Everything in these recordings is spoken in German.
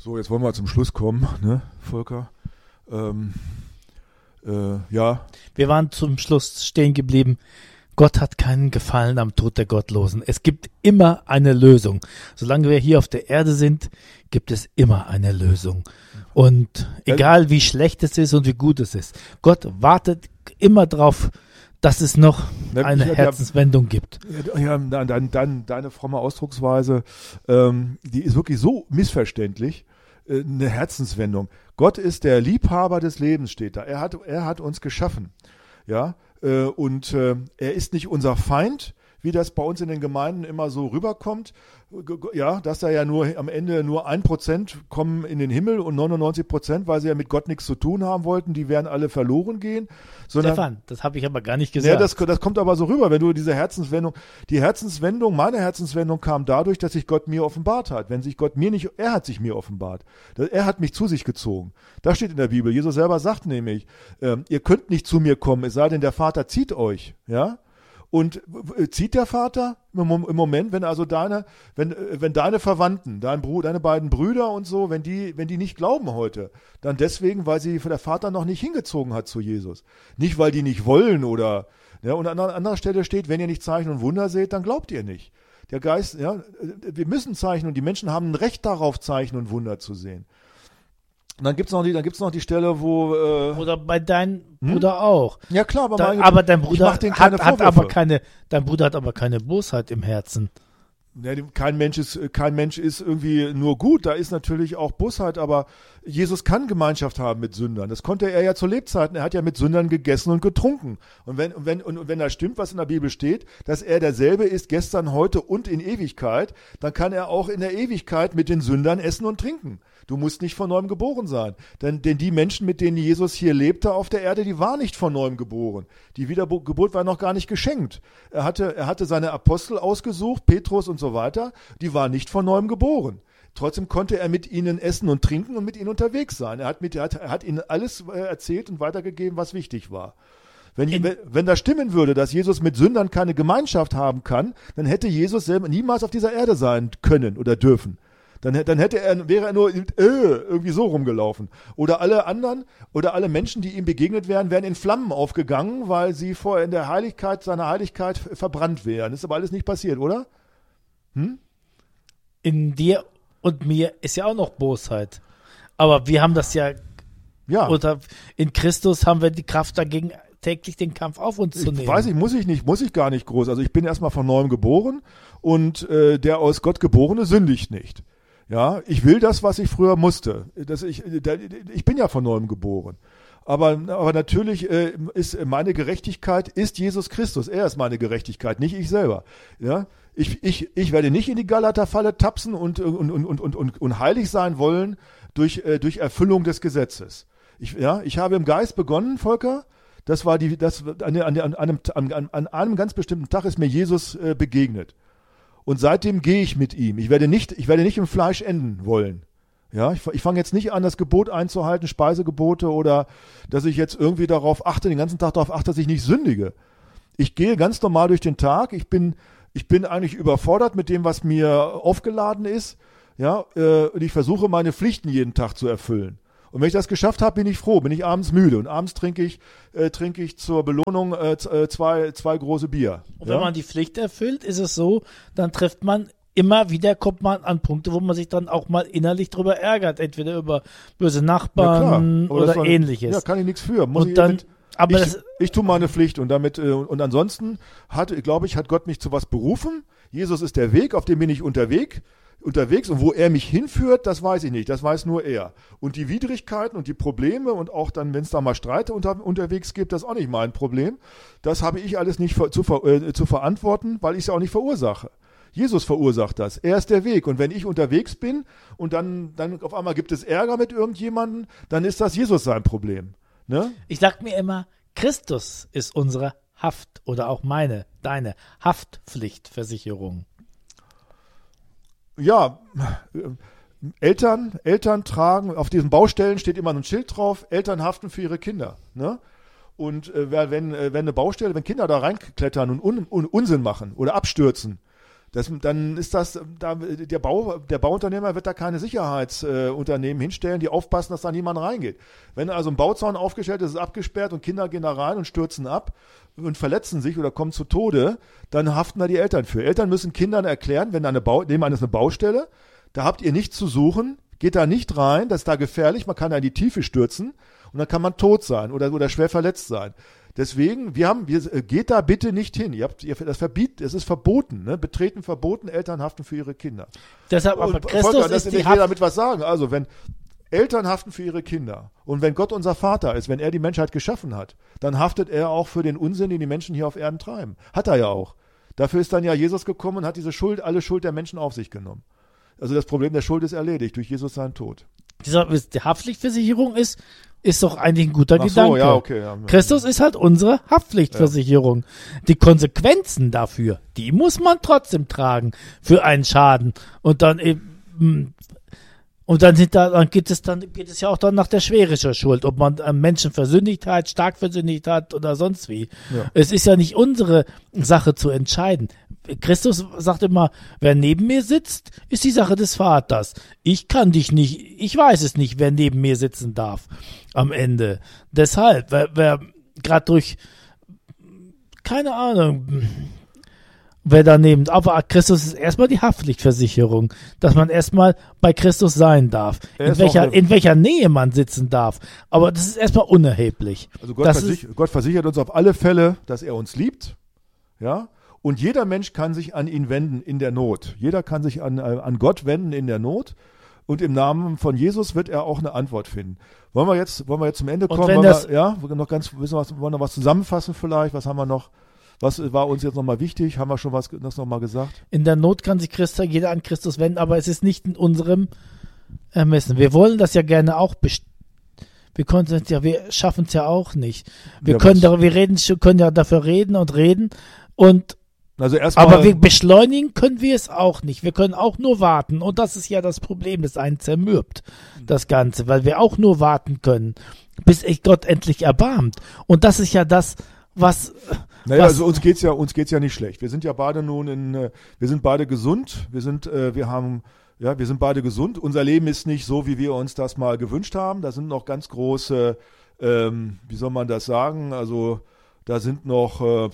So, jetzt wollen wir zum Schluss kommen, ne, Volker? Ja. Wir waren zum Schluss stehen geblieben. Gott hat keinen Gefallen am Tod der Gottlosen. Es gibt immer eine Lösung. Solange wir hier auf der Erde sind, gibt es immer eine Lösung. Und egal wie schlecht es ist und wie gut es ist, Gott wartet immer drauf, dass es noch eine Herzenswendung gibt. Ja, deine fromme Ausdrucksweise, die ist wirklich so missverständlich. Eine Herzenswendung. Gott ist der Liebhaber des Lebens, steht da. Er hat uns geschaffen. Ja, und er ist nicht unser Feind, wie das bei uns in den Gemeinden immer so rüberkommt. Ja, dass da ja nur am Ende nur 1% kommen in den Himmel und 99%, weil sie ja mit Gott nichts zu tun haben wollten, die werden alle verloren gehen. Stefan, das habe ich aber gar nicht gesagt. Ja, das kommt aber so rüber, wenn du diese meine Herzenswendung kam dadurch, dass sich Gott mir offenbart hat. Wenn sich Gott mir nicht, er hat sich mir offenbart. Er hat mich zu sich gezogen. Das steht in der Bibel. Jesus selber sagt nämlich, ihr könnt nicht zu mir kommen, es sei denn, der Vater zieht euch, ja. Und zieht der Vater im Moment, wenn also wenn deine Verwandten, deine beiden Brüder und so, wenn die nicht glauben heute, dann deswegen, weil sie der Vater noch nicht hingezogen hat zu Jesus. Nicht, weil die nicht wollen oder, ja, und an anderer Stelle steht, wenn ihr nicht Zeichen und Wunder seht, dann glaubt ihr nicht. Der Geist, ja, wir müssen Zeichen und die Menschen haben ein Recht darauf, Zeichen und Wunder zu sehen. Und dann gibt's noch die Stelle, wo oder bei deinem Bruder auch. Ja klar, aber dein Bruder hat aber keine Bosheit im Herzen. Ja, kein Mensch ist irgendwie nur gut, da ist natürlich auch Bosheit, aber Jesus kann Gemeinschaft haben mit Sündern. Das konnte er ja zu Lebzeiten, er hat ja mit Sündern gegessen und getrunken. Und wenn da stimmt, was in der Bibel steht, dass er derselbe ist gestern, heute und in Ewigkeit, dann kann er auch in der Ewigkeit mit den Sündern essen und trinken. Du musst nicht von neuem geboren sein. Denn die Menschen, mit denen Jesus hier lebte auf der Erde, die waren nicht von neuem geboren. Die Wiedergeburt war noch gar nicht geschenkt. Er hatte seine Apostel ausgesucht, Petrus und so weiter, die waren nicht von neuem geboren. Trotzdem konnte er mit ihnen essen und trinken und mit ihnen unterwegs sein. Er hat ihnen alles erzählt und weitergegeben, was wichtig war. Wenn das stimmen würde, dass Jesus mit Sündern keine Gemeinschaft haben kann, dann hätte Jesus selber niemals auf dieser Erde sein können oder dürfen. Dann wäre er nur irgendwie so rumgelaufen. Oder alle anderen oder alle Menschen, die ihm begegnet wären in Flammen aufgegangen, weil sie vorher in der Heiligkeit, seiner Heiligkeit verbrannt wären. Das ist aber alles nicht passiert, oder? In dir und mir ist ja auch noch Bosheit. Aber wir haben das ja. Oder in Christus haben wir die Kraft dagegen, täglich den Kampf auf uns zu nehmen. Weiß ich, muss ich gar nicht groß. Also ich bin erstmal von neuem geboren und der aus Gott Geborene sündigt nicht. Ja, ich will das, was ich früher musste. Ich bin ja von neuem geboren. Aber natürlich ist meine Gerechtigkeit ist Jesus Christus. Er ist meine Gerechtigkeit, nicht ich selber. Ja, ich werde nicht in die Galaterfalle tapsen und heilig sein wollen durch Erfüllung des Gesetzes. Ich habe im Geist begonnen, Volker. An einem ganz bestimmten Tag ist mir Jesus begegnet. Und seitdem gehe ich mit ihm. Ich werde nicht im Fleisch enden wollen. Ja, ich fange jetzt nicht an, das Gebot einzuhalten, Speisegebote, oder dass ich jetzt irgendwie den ganzen Tag darauf achte, dass ich nicht sündige. Ich gehe ganz normal durch den Tag. Ich bin eigentlich überfordert mit dem, was mir aufgeladen ist. Ja, und ich versuche, meine Pflichten jeden Tag zu erfüllen. Und wenn ich das geschafft habe, bin ich froh, bin ich abends müde. Und abends trinke ich zur Belohnung zwei große Bier. Und wenn man die Pflicht erfüllt, ist es so, dann kommt man an Punkte, wo man sich dann auch mal innerlich drüber ärgert. Entweder über böse Nachbarn oder Ähnliches. Ja, kann ich nichts für. Ich tue meine Pflicht und damit, und ansonsten hat Gott mich zu was berufen. Jesus ist der Weg, auf dem bin ich unterwegs, und wo er mich hinführt, das weiß ich nicht, das weiß nur er. Und die Widrigkeiten und die Probleme und auch dann, wenn es da mal Streit unterwegs gibt, das ist auch nicht mein Problem. Das habe ich alles nicht zu verantworten, weil ich es ja auch nicht verursache. Jesus verursacht das. Er ist der Weg. Und wenn ich unterwegs bin und dann auf einmal gibt es Ärger mit irgendjemandem, dann ist das Jesus sein Problem. Ne? Ich sag mir immer, Christus ist unsere Haft oder auch deine Haftpflichtversicherung. Ja, Eltern tragen, auf diesen Baustellen steht immer ein Schild drauf, Eltern haften für ihre Kinder. Ne? Und wenn Kinder da reinklettern und Unsinn machen oder abstürzen, Dann ist das, der Bauunternehmer wird da keine Sicherheitsunternehmen hinstellen, die aufpassen, dass da niemand reingeht. Wenn also ein Bauzaun aufgestellt ist, ist es abgesperrt und Kinder gehen da rein und stürzen ab und verletzen sich oder kommen zu Tode, dann haften da die Eltern für. Eltern müssen Kindern erklären, nebenan ist eine Baustelle, da habt ihr nichts zu suchen, geht da nicht rein, das ist da gefährlich, man kann da in die Tiefe stürzen und dann kann man tot sein oder schwer verletzt sein. Deswegen, geht da bitte nicht hin. Es ist verboten, ne? Betreten verboten, Eltern haften für ihre Kinder. Deshalb aber Christus Volker, ist ich will damit was sagen. Also, wenn Eltern haften für ihre Kinder und wenn Gott unser Vater ist, wenn er die Menschheit geschaffen hat, dann haftet er auch für den Unsinn, den die Menschen hier auf Erden treiben. Hat er ja auch. Dafür ist dann ja Jesus gekommen und hat alle Schuld der Menschen auf sich genommen. Also das Problem der Schuld ist erledigt durch Jesus seinen Tod. Die Haftpflichtversicherung ist doch eigentlich ein guter Ach Gedanke. So, ja, okay, ja. Christus ist halt unsere Haftpflichtversicherung. Ja. Die Konsequenzen dafür, die muss man trotzdem tragen für einen Schaden. Und dann geht es ja auch dann nach der Schwere der Schuld, ob man einen Menschen versündigt hat, stark versündigt hat oder sonst wie. Ja. Es ist ja nicht unsere Sache zu entscheiden. Christus sagt immer, wer neben mir sitzt, ist die Sache des Vaters. Ich weiß es nicht, wer neben mir sitzen darf am Ende. Deshalb, wer gerade durch, keine Ahnung, wer daneben, aber Christus ist erstmal die Haftpflichtversicherung, dass man erstmal bei Christus sein darf, in welcher Nähe man sitzen darf. Aber das ist erstmal unerheblich. Also Gott versichert uns auf alle Fälle, dass er uns liebt, ja. Und jeder Mensch kann sich an ihn wenden in der Not. Jeder kann sich an Gott wenden in der Not. Und im Namen von Jesus wird er auch eine Antwort finden. Wollen wir jetzt zum Ende kommen? Wollen wir noch was zusammenfassen vielleicht? Was haben wir noch? Was war uns jetzt nochmal wichtig? Haben wir schon das nochmal gesagt? In der Not kann sich jeder an Christus wenden, aber es ist nicht in unserem Ermessen. Wir wollen das ja gerne auch wir schaffen es ja auch nicht. Wir können ja dafür reden und aber wir beschleunigen können wir es auch nicht. Wir können auch nur warten. Und das ist ja das Problem, das einen zermürbt, das Ganze, weil wir auch nur warten können, bis sich Gott endlich erbarmt. Und das ist ja das, was... also uns geht's ja nicht schlecht. Wir sind ja beide wir sind beide gesund. Wir sind beide gesund. Unser Leben ist nicht so, wie wir uns das mal gewünscht haben. Da sind noch ganz große, wie soll man das sagen? Also da sind noch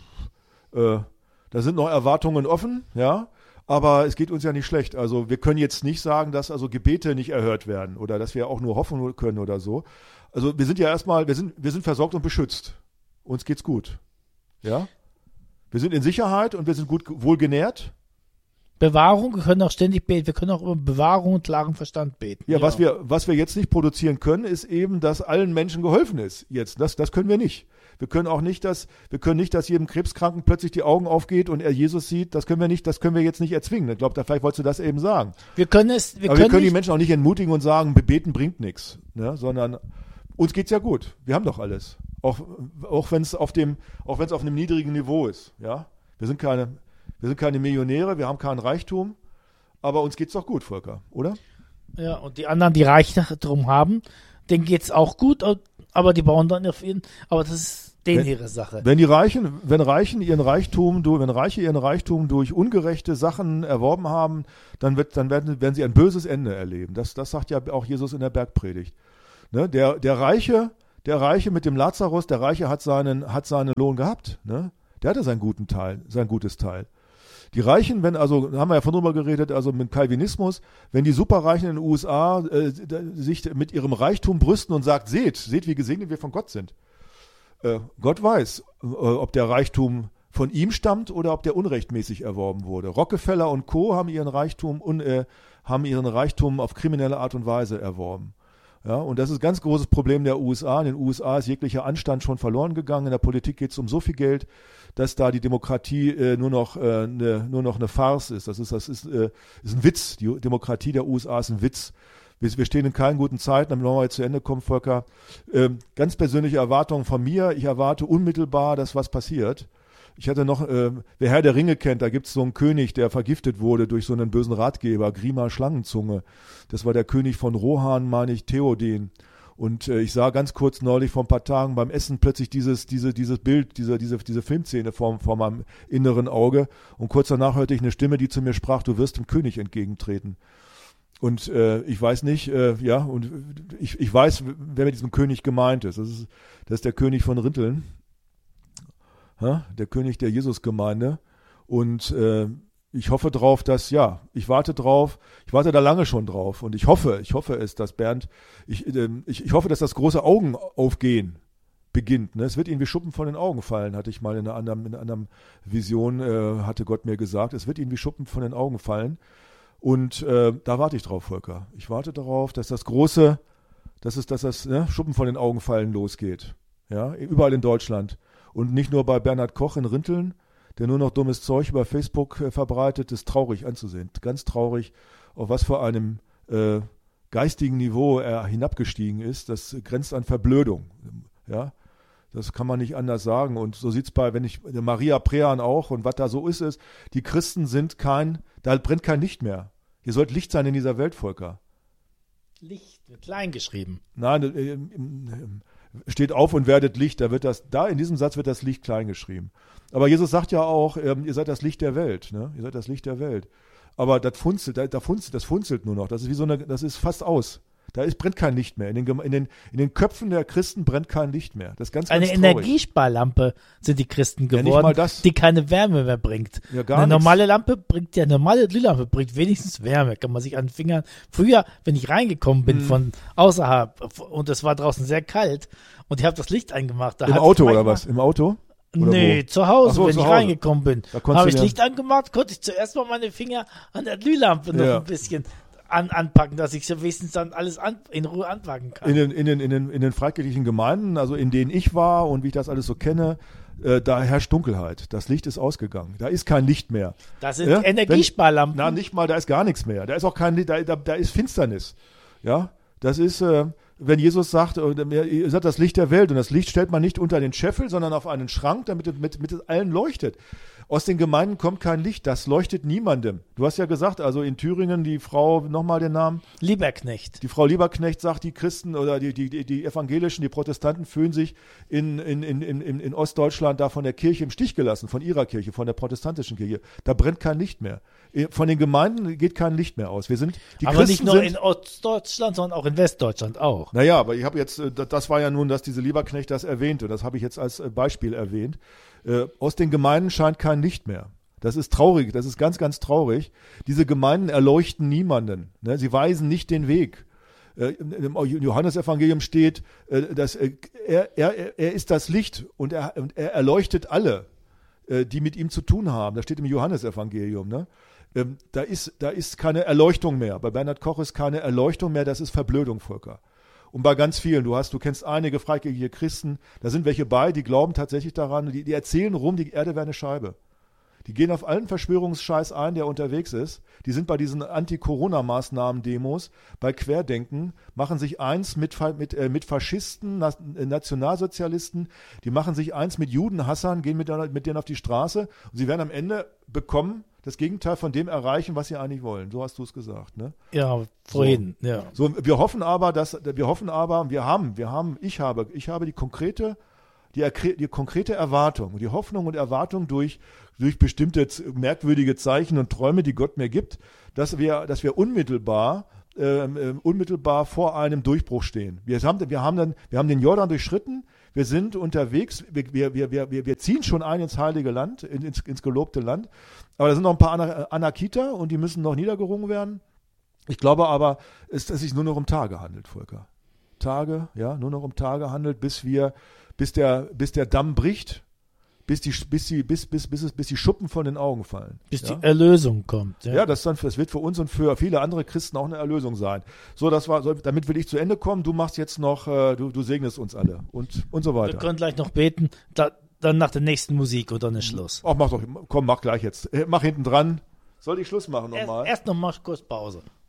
Erwartungen offen, ja, aber es geht uns ja nicht schlecht. Also wir können jetzt nicht sagen, dass also Gebete nicht erhört werden oder dass wir auch nur hoffen können oder so. Also wir sind ja erstmal, wir sind versorgt und beschützt. Uns geht's gut, ja. Wir sind in Sicherheit und wir sind wohl genährt. Bewahrung, wir können auch ständig beten, wir können auch über Bewahrung und klaren Verstand beten. Ja, was wir jetzt nicht produzieren können, ist eben, dass allen Menschen geholfen ist. Jetzt, das können wir nicht. Wir können nicht, dass jedem Krebskranken plötzlich die Augen aufgeht und er Jesus sieht. Das können wir jetzt nicht erzwingen. Ich glaube, vielleicht wolltest du das eben sagen. Wir können die Menschen auch nicht entmutigen und sagen, beten bringt nichts, ne? Sondern uns geht's ja gut. Wir haben doch alles. Auch wenn es auf einem niedrigen Niveau ist, ja. Wir sind keine Millionäre, wir haben keinen Reichtum, aber uns geht's doch gut, Volker, oder? Ja, und die anderen, die Reichtum haben, denen geht's auch gut, aber die bauen dann auf ihn, aber das ist ihre Sache. Wenn Reiche ihren Reichtum durch ungerechte Sachen erworben haben, dann werden sie ein böses Ende erleben. Das sagt ja auch Jesus in der Bergpredigt. Ne? Der Reiche mit dem Lazarus, der Reiche hat seinen Lohn gehabt, ne? Der hatte sein gutes Teil. Die Reichen, haben wir ja von drüber geredet, also mit Calvinismus, wenn die Superreichen in den USA sich mit ihrem Reichtum brüsten und sagt, seht, wie gesegnet wir von Gott sind. Gott weiß, ob der Reichtum von ihm stammt oder ob der unrechtmäßig erworben wurde. Rockefeller und Co. haben ihren Reichtum auf kriminelle Art und Weise erworben. Ja, und das ist ein ganz großes Problem der USA. In den USA ist jeglicher Anstand schon verloren gegangen. In der Politik geht es um so viel Geld, dass da die Demokratie nur noch eine Farce ist. Das ist ein Witz. Die Demokratie der USA ist ein Witz. Wir stehen in keinen guten Zeiten, damit wollen wir jetzt zu Ende kommen, Volker. Ganz persönliche Erwartungen von mir. Ich erwarte unmittelbar, dass was passiert. Ich hatte noch, wer Herr der Ringe kennt, da gibt es so einen König, der vergiftet wurde durch so einen bösen Ratgeber, Grima Schlangenzunge. Das war der König von Rohan, meine ich, Theoden. Und ich sah ganz kurz neulich vor ein paar Tagen beim Essen plötzlich dieses Bild, diese Filmszene vor meinem inneren Auge. Und kurz danach hörte ich eine Stimme, die zu mir sprach, du wirst dem König entgegentreten. Und ich weiß nicht, und ich weiß, wer mit diesem König gemeint ist. Das ist der König von Rinteln, der König der Jesusgemeinde. Und ich hoffe drauf, ich warte da lange schon drauf. Und ich hoffe es, dass Bernd, ich hoffe, dass das große Augen aufgehen beginnt. Ne? Es wird ihm wie Schuppen von den Augen fallen, hatte ich mal in einer anderen Vision, hatte Gott mir gesagt. Es wird ihm wie Schuppen von den Augen fallen. Und da warte ich drauf, Volker. Ich warte darauf, dass das Schuppen von den Augen fallen losgeht. Ja, überall in Deutschland. Und nicht nur bei Bernhard Koch in Rinteln, der nur noch dummes Zeug über Facebook verbreitet, ist traurig anzusehen. Ganz traurig, auf was für einem geistigen Niveau er hinabgestiegen ist. Das grenzt an Verblödung. Ja, das kann man nicht anders sagen. Und so sieht's bei Maria Prean auch. Und was da so ist, die Christen da brennt kein Licht mehr. Ihr sollt Licht sein in dieser Welt, Volker. Licht wird klein geschrieben. Nein, steht auf und werdet Licht. In diesem Satz wird das Licht klein geschrieben. Aber Jesus sagt ja auch, ihr seid das Licht der Welt. Ne? Ihr seid das Licht der Welt. Aber das funzelt nur noch. Das ist fast aus. Brennt kein Licht mehr. In den Köpfen der Christen brennt kein Licht mehr. Das ist ganz, ganz traurig. Eine Energiesparlampe sind die Christen geworden, nicht mal das. Die keine Wärme mehr bringt. Ja, gar eine nichts. normale Glühlampe bringt wenigstens Wärme. Kann man sich an den Fingern. Früher, wenn ich reingekommen bin von außerhalb und es war draußen sehr kalt und ich habe das Licht angemacht. Im Auto oder was? Im Auto? Oder nee, wo? zu Hause, So, wenn zu ich Hause. reingekommen bin. Habe ich Licht angemacht, konnte ich zuerst mal meine Finger an der Glühlampe noch ein bisschen anpacken, dass ich so wenigstens dann alles in Ruhe anpacken kann. In den freikirchlichen Gemeinden, also in denen ich war und wie ich das alles so kenne, da herrscht Dunkelheit. Das Licht ist ausgegangen. Da ist kein Licht mehr. Das sind Energiesparlampen. Nicht mal, da ist gar nichts mehr. Da ist auch da ist Finsternis. Ja, das ist, wenn Jesus sagt, ihr seid das Licht der Welt und das Licht stellt man nicht unter den Scheffel, sondern auf einen Schrank, damit es allen leuchtet. Aus den Gemeinden kommt kein Licht, das leuchtet niemandem. Du hast ja gesagt, also in Thüringen die Frau, nochmal den Namen? Lieberknecht. Die Frau Lieberknecht sagt, die Christen oder die Evangelischen, die Protestanten fühlen sich in Ostdeutschland da von der Kirche im Stich gelassen, von ihrer Kirche, von der protestantischen Kirche. Da brennt kein Licht mehr. Von den Gemeinden geht kein Licht mehr aus. Aber nicht nur in Ostdeutschland, sondern auch in Westdeutschland auch. Naja, aber ich habe jetzt, das war ja nun, dass diese Lieberknecht das erwähnte. Das habe ich jetzt als Beispiel erwähnt. Aus den Gemeinden scheint kein Licht mehr. Das ist traurig, das ist ganz, ganz traurig. Diese Gemeinden erleuchten niemanden. Ne? Sie weisen nicht den Weg. Im Johannesevangelium steht, dass er ist das Licht und er erleuchtet alle, die mit ihm zu tun haben. Das steht im Johannesevangelium. Ne? Da ist keine Erleuchtung mehr. Bei Bernhard Koch ist keine Erleuchtung mehr, das ist Verblödung, Volker. Und bei ganz vielen, du kennst einige freikirchliche Christen, da sind welche bei, die glauben tatsächlich daran, die erzählen rum, die Erde wäre eine Scheibe. Die gehen auf allen Verschwörungsscheiß ein, der unterwegs ist. Die sind bei diesen Anti-Corona-Maßnahmen-Demos, bei Querdenken, machen sich eins mit Faschisten, Nationalsozialisten, die machen sich eins mit Judenhassern, gehen mit denen auf die Straße und sie werden am Ende das Gegenteil von dem erreichen, was sie eigentlich wollen. So hast du es gesagt, ne? Ja, vorhin, so. Ja. So, wir hoffen aber, ich habe die konkrete Erwartung, die Hoffnung und Erwartung durch bestimmte merkwürdige Zeichen und Träume, die Gott mir gibt, dass wir unmittelbar vor einem Durchbruch stehen. Wir haben den Jordan durchschritten, wir sind unterwegs, wir ziehen schon ein ins heilige Land, ins gelobte Land, aber da sind noch ein paar Anakita und die müssen noch niedergerungen werden. Ich glaube aber, dass es sich nur noch um Tage handelt, Volker. Nur noch um Tage handelt, bis der Damm bricht, bis die Schuppen von den Augen fallen. Bis die Erlösung kommt. Ja, das wird für uns und für viele andere Christen auch eine Erlösung sein. So, damit will ich zu Ende kommen. Du machst jetzt noch, du segnest uns alle und so weiter. Wir können gleich noch beten, dann nach der nächsten Musik und dann ist Schluss. Ach, mach gleich jetzt. Mach hinten dran. Soll ich Schluss machen nochmal? Erst noch mal kurz Pause.